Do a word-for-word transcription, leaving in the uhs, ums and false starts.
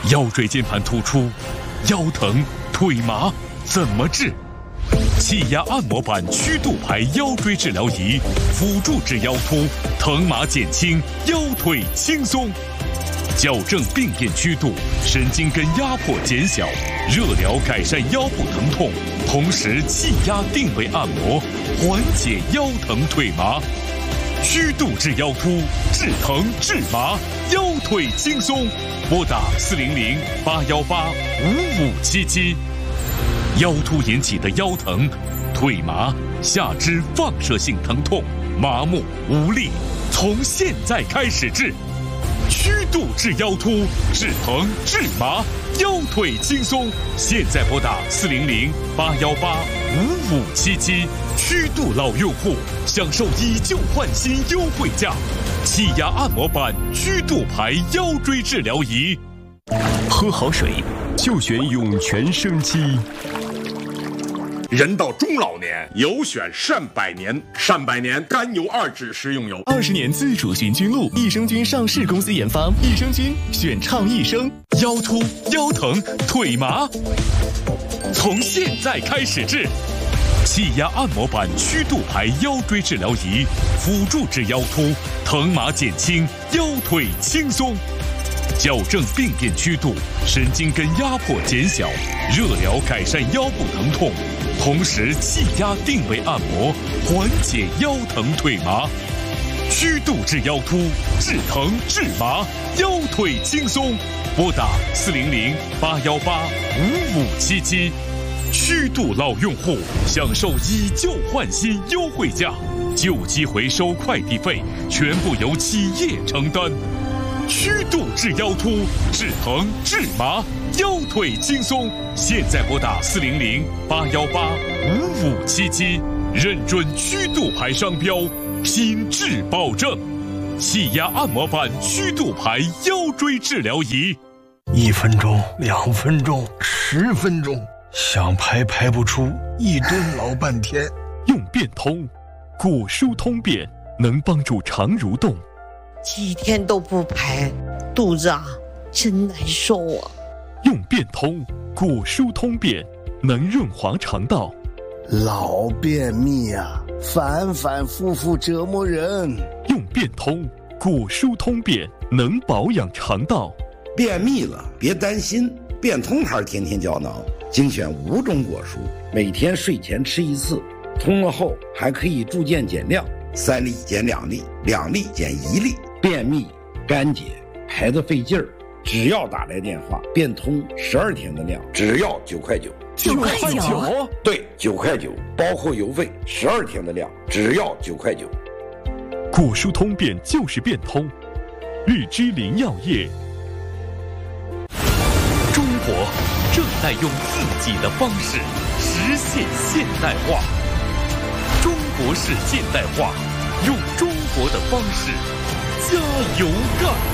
腰椎间盘突出、腰疼、腿麻怎么治？气压按摩板曲度排腰椎治疗仪，辅助治腰突，疼麻减轻，腰腿轻松。矫正病变曲度，神经根压迫减小，热疗改善腰部疼痛，同时气压定位按摩，缓解腰疼腿麻。曲度治腰突，治疼治麻，腰腿轻松。拨打四零零八幺八五五七七。腰突引起的腰疼、腿麻、下肢放射性疼痛、麻木无力，从现在开始治。曲度治腰突，治疼治麻，腰腿轻松。现在拨打四零零八幺八五五七七。曲度老用户享受以旧换新优惠价，气压按摩板曲度排腰椎治疗仪。 喝好水就选涌泉生机。 人到中老年，有选善百年。善百年甘油二酯食用油， 二十年自主寻菌露，益生菌上市公司研发，益生菌选畅益生。 腰突、腰疼、腿麻，从现在开始治。气压按摩板曲度排腰椎治疗仪，辅助治腰突，疼麻减轻，腰腿轻松。矫正病变曲度，神经根压迫减小，热疗改善腰部疼痛，同时气压定位按摩，缓解腰疼腿麻。曲度治腰突，治疼治麻，腰腿轻松。拨打四零零八幺八五五七七。曲度老用户享受以旧换新优惠价，旧机回收快递费全部由企业承担。曲度治腰突，治疼治麻，腰腿轻松。现在拨打四零零八幺八五五七七，认准曲度牌商标，品质保证。气压按摩板曲度牌腰椎治疗仪， 一分钟、两分钟、十分钟，想排排不出，一蹲老半天。 用变通，果舒通便能帮助肠蠕动。 几天都不排，肚子啊真难受啊。 用变通，果舒通便能润滑肠道。 老便秘啊，反反复复折磨人。 用变通，果舒通便能保养肠道。 便秘了别担心，变通牌天天胶囊精选五种果蔬，每天睡前吃一次，通了后还可以逐渐减量，三粒减两粒，两粒减一粒。便秘、干结、排得费劲儿，只要打来电话，变通十二天的量，只要九块九。 九块九？ 对，九块九，包括邮费，十二天的量，只要九块九。 果蔬通便就是变通，日之林药业。 中国正在用自己的方式实现现代化，中国式现代化，用中国的方式加油干。